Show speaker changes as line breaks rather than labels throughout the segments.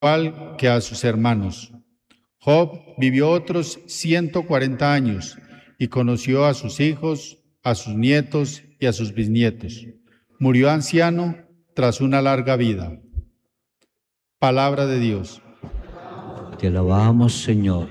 igual que a sus hermanos. Job vivió otros 140 años y conoció a sus hijos, a sus nietos y a sus bisnietos. Murió anciano tras una larga vida. Palabra de Dios.
Te alabamos, Señor.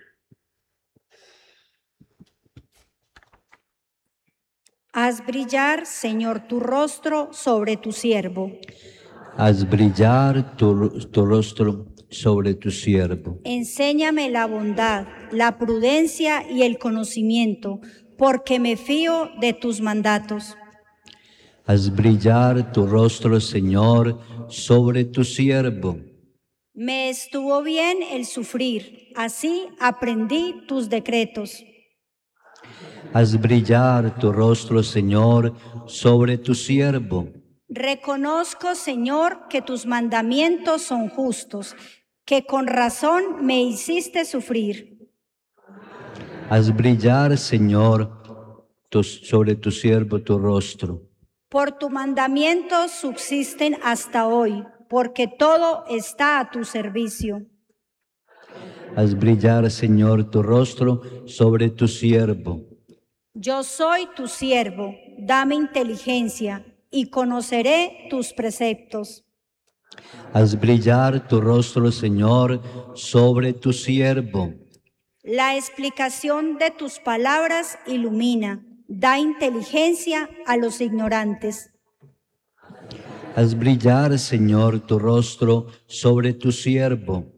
Haz brillar, Señor, tu rostro sobre tu siervo.
Haz brillar tu rostro sobre tu siervo.
Enséñame la bondad, la prudencia y el conocimiento, porque me fío de tus mandatos.
Haz brillar tu rostro, Señor, sobre tu siervo.
Me estuvo bien el sufrir, así aprendí tus decretos.
Haz brillar tu rostro, Señor, sobre tu siervo.
Reconozco, Señor, que tus mandamientos son justos, que con razón me hiciste sufrir.
Haz brillar, Señor, sobre tu siervo tu rostro.
Por tu mandamiento subsisten hasta hoy, porque todo está a tu servicio.
Haz brillar, Señor, tu rostro sobre tu siervo.
Yo soy tu siervo, dame inteligencia, y conoceré tus preceptos.
Haz brillar tu rostro, Señor, sobre tu siervo.
La explicación de tus palabras ilumina, da inteligencia a los ignorantes.
Haz brillar, Señor, tu rostro sobre tu siervo.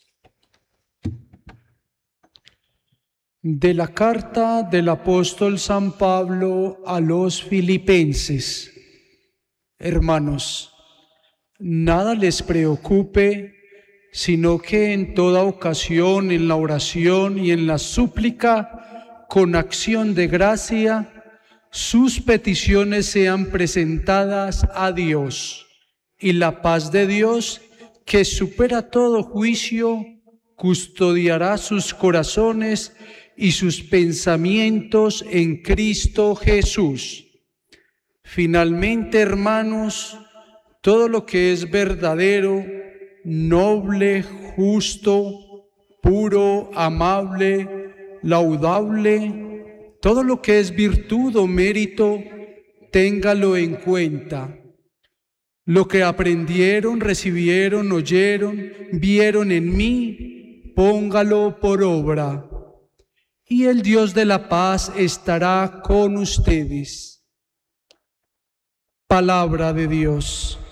De la carta del apóstol San Pablo a los Filipenses. Hermanos, nada les preocupe, sino que en toda ocasión, en la oración y en la súplica, con acción de gracia, sus peticiones sean presentadas a Dios, y la paz de Dios, que supera todo juicio, custodiará sus corazones y sus pensamientos en Cristo Jesús. Finalmente, hermanos, todo lo que es verdadero, noble, justo, puro, amable, laudable, todo lo que es virtud o mérito, téngalo en cuenta. Lo que aprendieron, recibieron, oyeron, vieron en mí, póngalo por obra. Y el Dios de la paz estará con ustedes. Palabra de Dios.